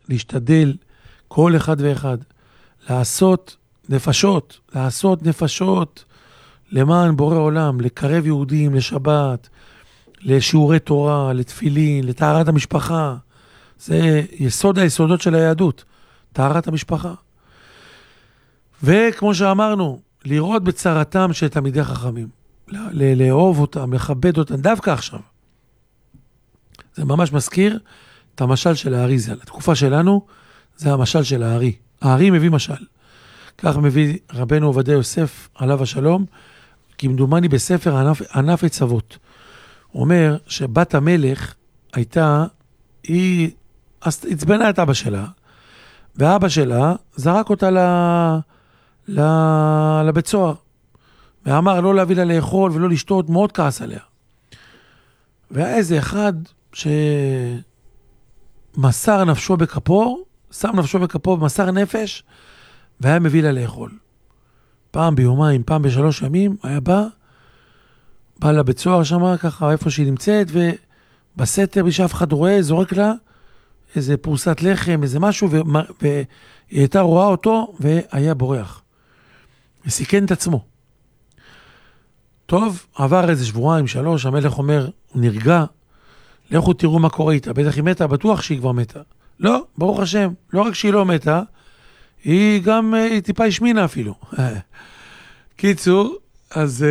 להשתדל כל אחד ואחד, לעשות נפשות למען בורא עולם, לקרב יהודים לשבת, לשיעורי תורה, לתפילין, לטהרת המשפחה. זה יסוד היסודות של היהדות, טהרת המשפחה. וכמו שאמרנו, לראות בצרתם של תלמידי חכמים, לאהוב אותם, לכבד אותם, דווקא עכשיו. זה ממש מזכיר את המשל של הארי ז"ל. התקופה שלנו זה המשל של הארי. הארי מביא משל. כך מביא רבנו עובדיה יוסף עליו השלום, כמדומני בספר ענף עצבות. הוא אומר שבת המלך הייתה, היא הצבנה את אבא שלה, ואבא שלה זרק אותה לבית סוהר, ואמר לא להביא לה לאכול ולא לשתות, מאוד כעס עליה. והיה איזה אחד שמסר נפשו בכפו, שם נפשו בכפו ומסר נפש, והיה מביא לה לאכול. פעם ביומיים, פעם בשלוש ימים, היה בא לבית סוהר שם, ככה איפה שהיא נמצאת, ובסתר, בלי שאף אחד רואה, זורק לה איזה פרוסת לחם, איזה משהו, והיא הייתה רואה אותו, והיה בורח. וסיכן את עצמו. טוב, עבר איזה שבועיים, שלוש, המלך אומר, הוא נרגע, לכו תראו מה קורה איתה, בטח היא מתה, בטוח שהיא כבר מתה. לא, ברוך השם, לא רק שהיא לא מתה, היא גם, היא טיפה השמינה אפילו. קיצור, אז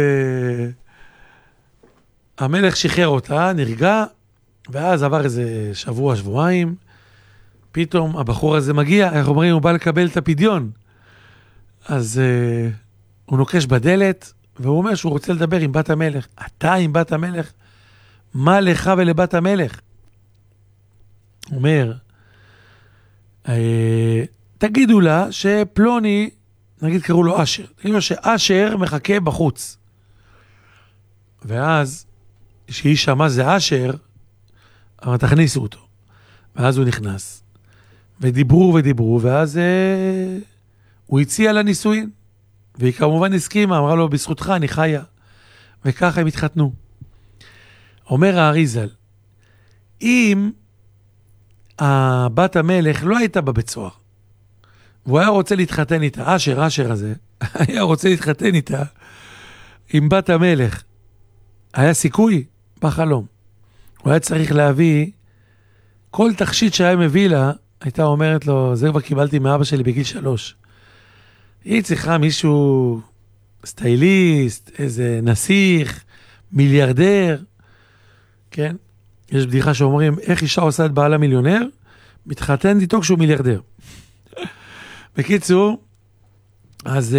המלך שחרר אותה, נרגע, ואז עבר איזה שבוע, שבועיים, פתאום הבחור הזה מגיע, איך אומרים, הוא בא לקבל את הפדיון. אז הוא נוקש בדלת, והוא אומר שהוא רוצה לדבר עם בת המלך. אתה עם בת המלך? מה לך ולבת המלך? הוא אומר, תגידו לה שפלוני, נגיד קראו לו אשר, תגידו לו שאשר מחכה בחוץ. ואז, שהיא שמע זה אשר, אבל תכניסו אותו. ואז הוא נכנס. ודיברו, ואז הוא הציע לנישואין. והיא כמובן הסכימה, אמרה לו, בזכותך אני חיה. וככה הם התחתנו. אומר הארי ז"ל, אם בת המלך לא הייתה בבית סוהר, והוא היה רוצה להתחתן איתה, אשר הזה, היה רוצה להתחתן איתה, עם בת המלך, היה סיכוי בחלום. הוא היה צריך להביא, כל תכשיט שהיה מביא לה, הייתה אומרת לו, זה כבר קיבלתי מאבא שלי בגיל 3. היא צריכה מישהו סטייליסט, איזה נסיך, מיליארדר, כן? יש בדיחה שאומרים, איך אישה עושה את בעלה מיליונר? מתחתן איתו כשהוא מיליארדר. בקיצור, אז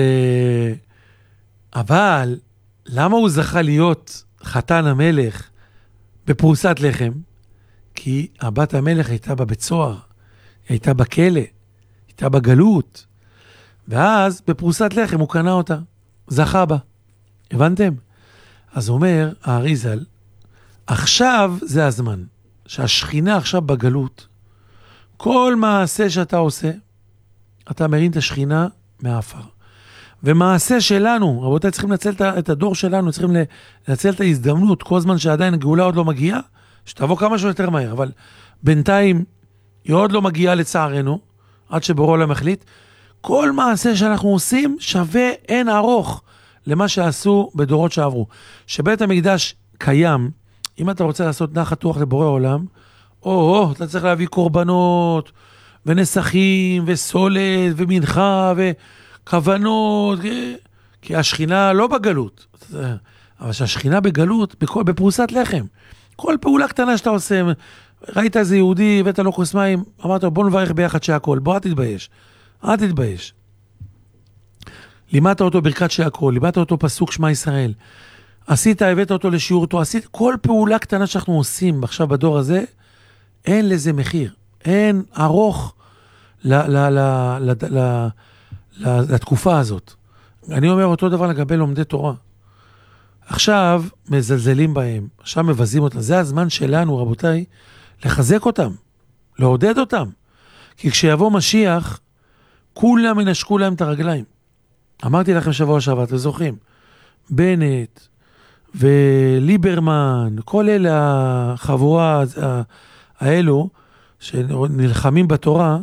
אבל למה הוא זכה להיות חתן המלך בפרוסת לחם? כי הבת המלך הייתה בבית סוהר, הייתה בכלא, הייתה בגלות, ואז בפרוסת לחם הוא קנה אותה, זכה בה. הבנתם? אז אומר הארי ז"ל, עכשיו זה הזמן, שהשכינה עכשיו בגלות, כל מעשה שאתה עושה, אתה מרים את השכינה מהאפר. ומעשה שלנו, רבותיי, צריכים לנצל את הדור שלנו, צריכים לנצל את ההזדמנות, כל זמן שעדיין הגאולה עוד לא מגיעה, שתבוא כמה שיותר מהר, אבל בינתיים היא עוד לא מגיעה לצערנו, עד שבורא עולם החליט, כל מעשה שאנחנו עושים שווה אין ארוך למה שעשו בדורות שעברו. שבית המקדש קיים, אם אתה רוצה לעשות נחת רוח לבורא עולם, אתה צריך להביא קורבנות, ונסחים, וסולת, ומנחה, וכוונות, כי השכינה לא בגלות, אבל שהשכינה בגלות, בפרוסת לחם. כל פעולה קטנה שאתה עושה, ראית איזה יהודי, הבאת לו כוס מים, אמרת לו, בוא נברך ביחד שהכל, בוא, אל תתבייש. לימדת אותו ברכת שהכל, לימדת אותו פסוק שמע ישראל, הבאת אותו לשיעור תורה, כל פעולה קטנה שאנחנו עושים עכשיו בדור הזה, אין לזה מחיר, אין ארוך לתקופה הזאת. אני אומר אותו דבר לגבי לומדי תורה. עכשיו מזלזלים בהם, עכשיו מבזים אותם. זה הזמן שלנו, רבותיי, לחזק אותם, לעודד אותם. כי כשיבוא משיח, כולם ינשקו להם את הרגליים. אמרתי לכם שבוע שעבר, אתם זוכרים? בנט וליברמן, כל אלה החבורה האלו שנלחמים בתורה,